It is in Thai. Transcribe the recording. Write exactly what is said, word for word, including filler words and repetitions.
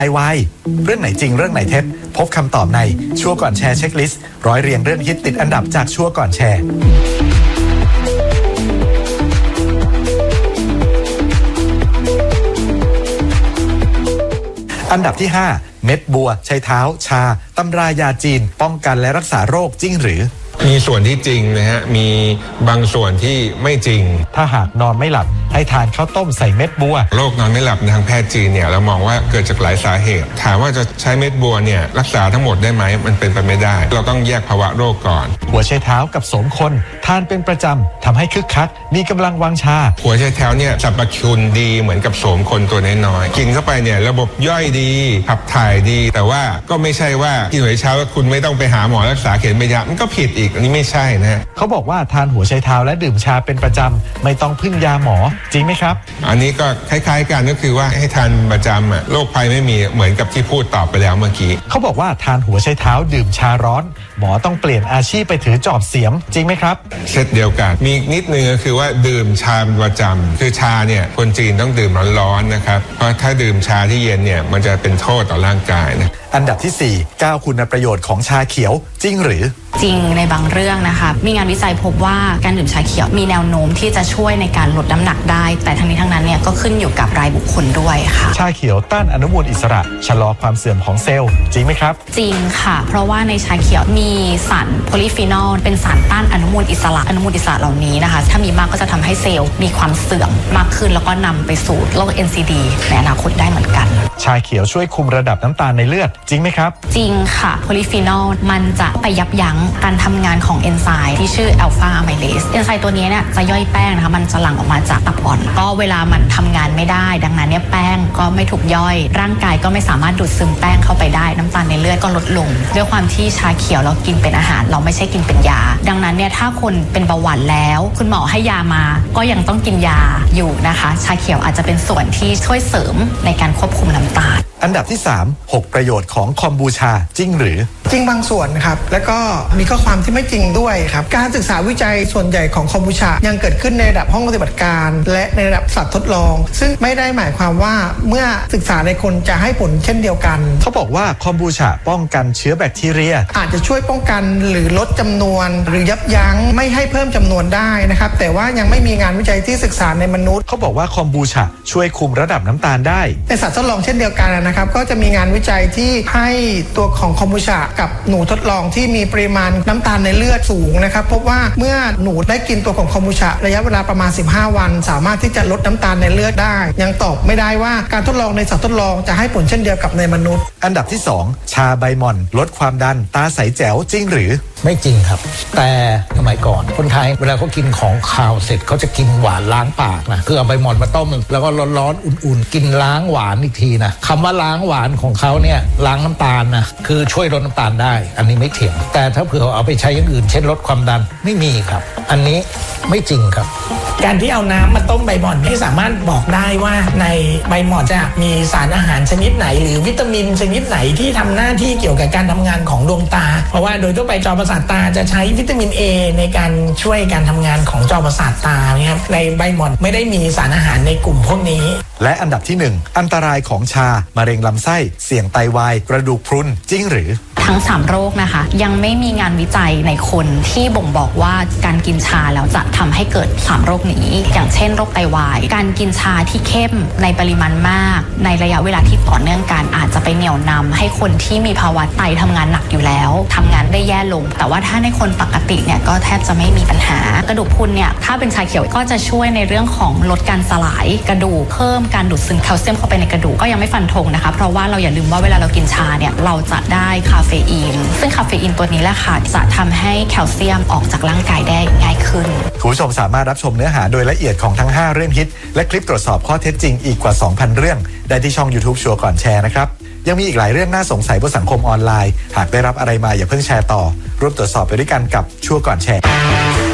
ไอวายเรื่องไหนจริงเรื่องไหนเท็จพบคำตอบในชัวร์ก่อนแชร์เช็คลิสต์ร้อยเรียงเรื่องฮิตติดอันดับจากชัวร์ก่อนแชร์อันดับที่ห้าเม็ดบัวใช้เท้าชาตำรายาจีนป้องกันและรักษาโรคจริงหรือมีส่วนที่จริงนะฮะมีบางส่วนที่ไม่จริงถ้าหากนอนไม่หลับให้ทานข้าวต้มใส่เม็ดบัวโรคนอนไม่หลับในทางแพทย์จีนเนี่ยเรามองว่าเกิดจากหลายสาเหตุถามว่าจะใช้เม็ดบัวเนี่ยรักษาทั้งหมดได้ไหมมันเป็นไปไม่ได้เราต้องแยกภาวะโรคก่อนหัวไชเท้ากับโสมคนทานเป็นประจำทำให้คึกคักมีกำลังวังชาหัวไชเท้าเนี่ยสรรพคุณดีเหมือนกับโสมคนตัวน้อยๆกินเข้าไปเนี่ยระบบย่อยดีขับถ่ายดีแต่ว่าก็ไม่ใช่ว่ากินหัวไชเท้าแล้วคุณไม่ต้องไปหาหมอรักษาเข็มไม่ยามันก็ผิดอีกอันนี้ไม่ใช่นะเขาบอกว่าทานหัวไชเท้าและดื่มชาเป็นประจำไม่ต้องพึ่งยาหมอจริงไหมครับอันนี้ก็คล้ายๆกันก็คือว่าให้ทานประจำอะโรคภัยไม่มีเหมือนกับที่พูดตอบไปแล้วเมื่อกี้เขาบอกว่าทานหัวไชเท้าดื่มชาร้อนหมอต้องเปลี่ยนอาชีพไปถือจอบเสียมจริงไหมครับเซตเดียวกันมีนิดนึงก็คือว่าดื่มชาประจำคือชาเนี่ยคนจีนต้องดื่มร้อนๆนะครับเพราะถ้าดื่มชาที่เย็นเนี่ยมันจะเป็นโทษต่อร่างกายนะอันดับที่สี่เก้าคุณประโยชน์ของชาเขียวจริงหรือจริงในบางเรื่องนะคะมีงานวิจัยพบว่าการดื่มชาเขียวมีแนวโน้มที่จะช่วยในการลดน้ำหนักได้แต่ทั้งนี้ทั้งนั้นเนี่ยก็ขึ้นอยู่กับรายบุคคลด้วยค่ะชาเขียวต้านอนุมูลอิสระชะลอความเสื่อมของเซลล์จริงไหมครับจริงค่ะเพราะว่าในชาเขียวมีสารโพลีฟีนอลเป็นสารต้านอนุมูลอิสระอนุมูลอิสระเหล่านี้นะคะถ้ามีมากก็จะทำให้เซลล์มีความเสื่อมมากขึ้นแล้วก็นำไปสู่โรค เอ็น ซี ดี ในอนาคตได้เหมือนกันชาเขียวช่วยคุมระดับน้ำตาลในเลือดจริงไหมครับจริงค่ะโพลีฟีนอลมันจะไปยับยั้งการทำงานของเอนไซม์ที่ชื่ออัลฟาอะไมเลสเอนไซม์ตัวนี้เนี่ยจะย่อยแป้งนะคะมันจะหลั่งออกมาจากตับอ่อนก็เวลามันทำงานไม่ได้ดังนั้นเนี่ยแป้งก็ไม่ถูกย่อยร่างกายก็ไม่สามารถดูดซึมแป้งเข้าไปได้น้ำตาลในเลือดก็ลดลงด้วยความที่ชาเขียวเรากินเป็นอาหารเราไม่ใช่กินเป็นยาดังนั้นเนี่ยถ้าคนเป็นเบาหวานแล้วคุณหมอให้ยามาก็ยังต้องกินยาอยู่นะคะชาเขียวอาจจะเป็นส่วนที่ช่วยเสริมในการควบคุมน้ำตาลอันดับที่สาม หกประโยชน์ของคอมบูชาจริงหรือจริงบางส่วนครับแล้วก็มีข้อความที่ไม่จริงด้วยครับการศึกษาวิจัยส่วนใหญ่ของคอมบูชายังเกิดขึ้นในระดับห้องปฏิบัติการและในระดับสัตว์ทดลองซึ่งไม่ได้หมายความว่าเมื่อศึกษาในคนจะให้ผลเช่นเดียวกันเขาบอกว่าคอมบูชาป้องกันเชื้อแบคทีเรียอาจจะช่วยป้องกันหรือลดจำนวนหรือยับยั้งไม่ให้เพิ่มจำนวนได้นะครับแต่ว่ายังไม่มีงานวิจัยที่ศึกษาในมนุษย์เขาบอกว่าคอมบูชาช่วยคุมระดับน้ำตาลได้ในสัตว์ทดลองเช่นเดียวกันนะครับก็จะมีงานวิจัยที่ให้ตัวของคอมบูชากับหนูทดลองที่มีปริมาณน้ำตาลในเลือดสูงนะครับพบว่าเมื่อหนูได้กินตัวของคอมบูชาระยะเวลาประมาณสิบห้าวันสามารถที่จะลดน้ำตาลในเลือดได้ยังตอบไม่ได้ว่าการทดลองในสัตว์ทดลองจะให้ผลเช่นเดียวกับในมนุษย์อันดับที่สองชาใบหม่อนลดความดันตาใสแจ๋วจริงหรือไม่จริงครับแต่สมัยก่อนคนไทยเวลาเขากินของคาวเสร็จเขาจะกินหวานล้างปากนะคือเอาใบหม่อนมาต้มแล้วก็ร้อนๆอุ่นๆกินล้างหวานอีกทีนะคำว่าล้างหวานของเขาเนี่ยล้างน้ำตาลนะคือช่วยลดน้ำตาลได้อันนี้ไม่เถียงแต่ถ้าเผื่อเอาไปใช้อย่างอื่นเช่นลดความดันไม่มีครับอันนี้ไม่จริงครับการที่เอาน้ำมาต้มใบหม่อนไม่สามารถบอกได้ว่าในใบหม่อนจะมีสารอาหารชนิดไหนหรือวิตามินชนิดไหนที่ทำหน้าที่เกี่ยวกับการทำงานของดวงตาเพราะว่าโดยทั่วไปจอประสาทตาจะใช้วิตามิน A ในการช่วยการทำงานของจอประสาทตานะครับในใบหม่อนไม่ได้มีสารอาหารในกลุ่มพวกนี้และอันดับที่หนึ่งอันตรายของชามะเร็งลำไส้เสี่ยงไตวายกระดูกพรุนจริงหรือทั้งสามโรคนะคะยังไม่มีงานวิจัยในคนที่บ่งบอกว่าการกินชาแล้วจะทำให้เกิดสามโรคนี้อย่างเช่นโรคไตวายการกินชาที่เข้มในปริมาณมากในระยะเวลาที่ต่อเนื่องกันอาจจะไปเหนี่ยวนำให้คนที่มีภาวะไตทำงานหนักอยู่แล้วทำงานได้แย่ลงแต่ว่าถ้าในคนปกติเนี่ยก็แทบจะไม่มีปัญหากระดูกพรุนเนี่ยถ้าเป็นชาเขียวก็จะช่วยในเรื่องของลดการสลายกระดูกเพิ่มการดูดซึมแคลเซียมเข้าไปในกระดูกก็ยังไม่ฟันธงนะคะเพราะว่าเราอย่าลืมว่าเวลาเรากินชาเนี่ยเราจะได้คาเฟอีนซึ่งคาเฟอีนตัวนี้แหละค่ะจะทำให้แคลเซียมออกจากร่างกายได้ง่ายขึ้นคุณผู้ชมสามารถรับชมเนื้อหาโดยละเอียดของทั้งห้าเรื่องฮิตและคลิปตรวจสอบข้อเท็จจริงอีกกว่า สองพัน เรื่องได้ที่ช่อง YouTube ชัวร์ก่อนแชร์นะครับยังมีอีกหลายเรื่องน่าสงสัยบนสังคมออนไลน์หากได้รับอะไรมาอย่าเพิ่งแชร์ต่อร่วมตรวจสอบไปด้วยกันกับชัวร์ก่อนแชร์